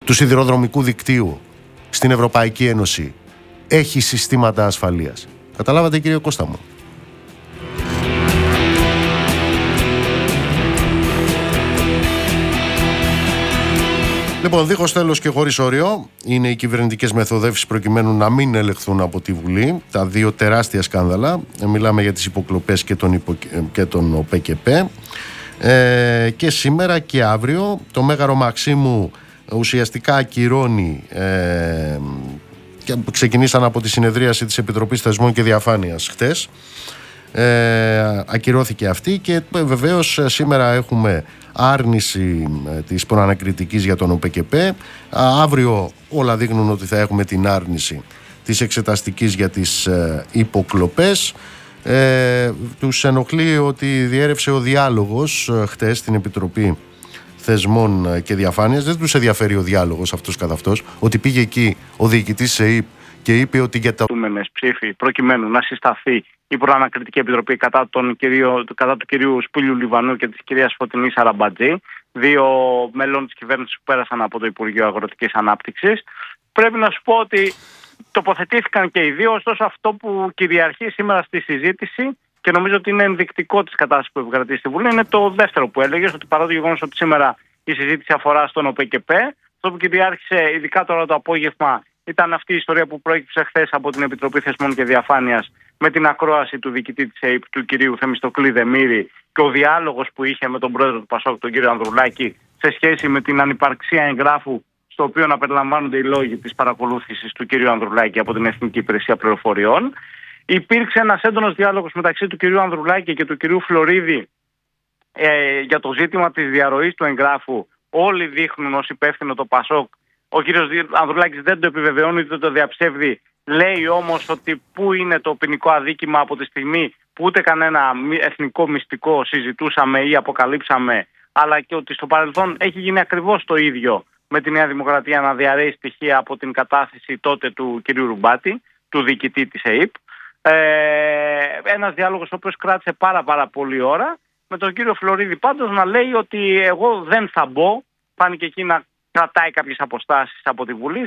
του σιδηροδρομικού δικτύου στην Ευρωπαϊκή Ένωση έχει συστήματα ασφαλείας. Καταλάβατε, κύριε Κώστα μου? Λοιπόν, δίχως τέλος και χωρίς όριο είναι οι κυβερνητικές μεθοδεύσεις προκειμένου να μην ελεγχθούν από τη Βουλή τα δύο τεράστια σκάνδαλα. Μιλάμε για τις υποκλοπές και τον ΟΠΕΚΕΠΕ. Και σήμερα και αύριο το Μέγαρο Μαξίμου ουσιαστικά ακυρώνει, και ξεκινήσαν από τη συνεδρίαση της Επιτροπής Θεσμών και Διαφάνειας χτες, ακυρώθηκε αυτή και βεβαίως σήμερα έχουμε άρνηση της προανακριτικής για τον ΟΠΕΚΕΠΕ. Αύριο όλα δείχνουν ότι θα έχουμε την άρνηση της εξεταστικής για τις υποκλοπές. Τους ενοχλεί ότι διέρευσε ο διάλογος χτες στην Επιτροπή Θεσμών και Διαφάνειας. Δεν τους ενδιαφέρει ο διάλογος αυτός καθ' αυτός, ότι πήγε εκεί ο διοικητής ΣΕΙΠ και είπε ότι για τα ψήφοι προκειμένου να συσταθεί η προανακριτική επιτροπή κατά του κυρίου Σπύλιου Λιβανού και της κυρίας Φωτεινής Αραμπατζή, δύο μελών της κυβέρνησης που πέρασαν από το Υπουργείο Αγροτικής Ανάπτυξης. Πρέπει να σου πω ότι τοποθετήθηκαν και οι δύο, ωστόσο αυτό που κυριαρχεί σήμερα στη συζήτηση και νομίζω ότι είναι ενδεικτικό της κατάστασης που επικρατεί στη Βουλή είναι το δεύτερο που έλεγες, ότι παρά το γεγονός ότι σήμερα η συζήτηση αφορά στον ΟΠΕΚΕΠΕ, αυτό που κυριάρχησε ειδικά τώρα το απόγευμα ήταν αυτή η ιστορία που προέκυψε χθες από την Επιτροπή Θεσμών και Διαφάνειας με την ακρόαση του διοικητή της ΕΙΠ, του κυρίου Θεμιστοκλή Δεμήρη, και ο διάλογος που είχε με τον πρόεδρο του ΠΑΣΟΚ, τον κύριο Ανδρουλάκη, σε σχέση με την ανυπαρξία εγγράφου, στο οποίο να περιλαμβάνονται οι λόγοι της παρακολούθησης του κυρίου Ανδρουλάκη από την Εθνική Υπηρεσία Πληροφοριών. Υπήρξε ένας έντονος διάλογος μεταξύ του κυρίου Ανδρουλάκη και του κυρίου Φλωρίδη για το ζήτημα της διαρροής του εγγράφου. Όλοι δείχνουν ως υπεύθυνο το ΠΑΣΟΚ. Ο κύριος Ανδρουλάκης δεν το επιβεβαιώνει, δεν το διαψεύδει. Λέει όμως ότι πού είναι το ποινικό αδίκημα από τη στιγμή που ούτε κανένα εθνικό μυστικό συζητούσαμε ή αποκαλύψαμε, αλλά και ότι στο παρελθόν έχει γίνει ακριβώς το ίδιο με τη Νέα Δημοκρατία να διαρρέει στοιχεία από την κατάθεση τότε του κυρίου Ρουμπάτη, του διοικητή της ΕΙΠ. Ένας διάλογος ο οποίος κράτησε πάρα πολύ ώρα, με τον κύριο Φλωρίδη πάντως να λέει ότι εγώ δεν θα μπω, πάνε και εκεί να κρατάει κάποιες αποστάσεις από τη Βουλή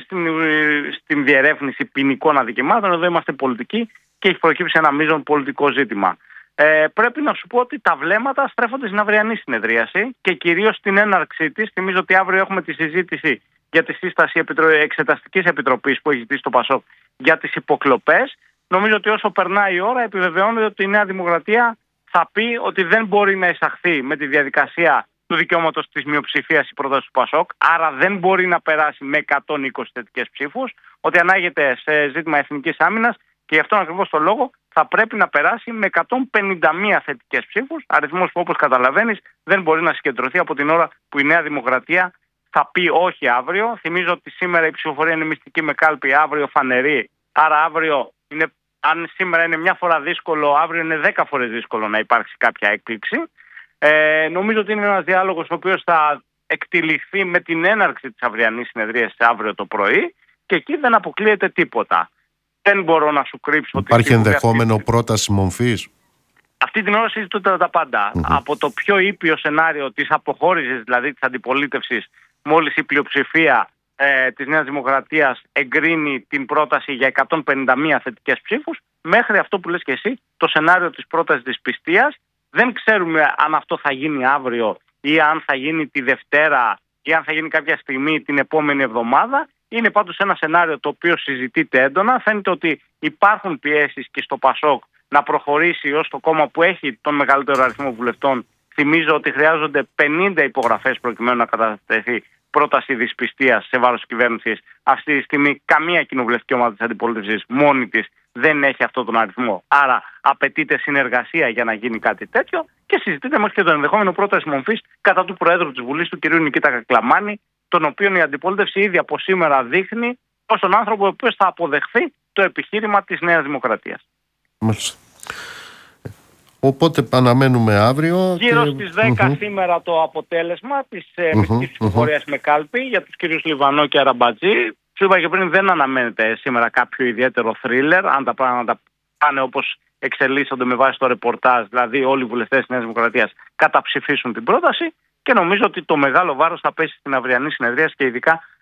στην διερεύνηση ποινικών αδικημάτων. Εδώ είμαστε πολιτικοί και έχει προκύψει ένα μείζον πολιτικό ζήτημα. Πρέπει να σου πω ότι τα βλέμματα στρέφονται στην αυριανή συνεδρίαση και κυρίως στην έναρξή της. Θυμίζω ότι αύριο έχουμε τη συζήτηση για τη σύσταση εξεταστικής επιτροπής που έχει ζητήσει το ΠΑΣΟΚ για τις υποκλοπές. Νομίζω ότι όσο περνάει η ώρα επιβεβαιώνεται ότι η Νέα Δημοκρατία θα πει ότι δεν μπορεί να εισαχθεί με τη διαδικασία του δικαιώματος της μειοψηφίας η πρόταση του ΠΑΣΟΚ, άρα δεν μπορεί να περάσει με 120 θετικές ψήφους, ότι ανάγεται σε ζήτημα εθνικής άμυνας και γι' αυτόν ακριβώς το λόγο θα πρέπει να περάσει με 151 θετικές ψήφους, αριθμός που όπως καταλαβαίνεις δεν μπορεί να συγκεντρωθεί από την ώρα που η Νέα Δημοκρατία θα πει όχι αύριο. Θυμίζω ότι σήμερα η ψηφοφορία είναι μυστική με κάλπη, αύριο φανερή, άρα αύριο είναι, αν σήμερα είναι μια φορά δύσκολο, αύριο είναι 10 φορές δύσκολο να υπάρξει κάποια έκπληξη. Νομίζω ότι είναι ένας διάλογος ο οποίος θα εκτυλιχθεί με την έναρξη της αυριανής συνεδρίας αύριο το πρωί και εκεί δεν αποκλείεται τίποτα. Δεν μπορώ να σου κρύψω ότι υπάρχει ενδεχόμενο πρόταση μομφής. Αυτή την ώρα συζητούνται τα πάντα. Από το πιο ήπιο σενάριο της αποχώρησης, δηλαδή της αντιπολίτευσης, μόλις η πλειοψηφία της Νέας Δημοκρατίας εγκρίνει την πρόταση για 151 θετικές ψήφους, μέχρι αυτό που λες και εσύ, το σενάριο της πρότασης της πιστείας. Δεν ξέρουμε αν αυτό θα γίνει αύριο ή αν θα γίνει τη Δευτέρα ή αν θα γίνει κάποια στιγμή την επόμενη εβδομάδα. Είναι πάντως ένα σενάριο το οποίο συζητείται έντονα. Φαίνεται ότι υπάρχουν πιέσεις και στο ΠΑΣΟΚ να προχωρήσει ως το κόμμα που έχει τον μεγαλύτερο αριθμό βουλευτών. Θυμίζω ότι χρειάζονται 50 υπογραφές προκειμένου να κατατεθεί πρόταση δυσπιστίας σε βάρος της κυβέρνησης. Αυτή τη στιγμή καμία κοινοβουλευτική ομάδα της αντιπολίτευσης μόνη της δεν έχει αυτόν τον αριθμό. Άρα απαιτείται συνεργασία για να γίνει κάτι τέτοιο και συζητείται μέχρι και το ενδεχόμενο πρόταση μομφής κατά του Προέδρου της Βουλής, του κ. Νικήτα Κακλαμάνη, τον οποίον η αντιπολίτευση ήδη από σήμερα δείχνει ως τον άνθρωπο ο οποίος θα αποδεχθεί το επιχείρημα της Νέας Δημοκρατίας. Μάλιστα. Οπότε αναμένουμε αύριο. Γύρω στις 10 σήμερα το αποτέλεσμα της μυστικής ψηφοφορίας με κάλπη για τους κυρίους Λιβανό και Αραμπατζή. Σου είπα και πριν, δεν αναμένεται σήμερα κάποιο ιδιαίτερο θρίλερ. Αν τα πράγματα πάνε όπως εξελίσσονται με βάση το ρεπορτάζ, δηλαδή όλοι οι βουλευτές της Νέας Δημοκρατίας καταψηφίσουν την πρόταση, και νομίζω ότι το μεγάλο βάρος θα πέσει στην αυριανή συνεδρία και ειδικά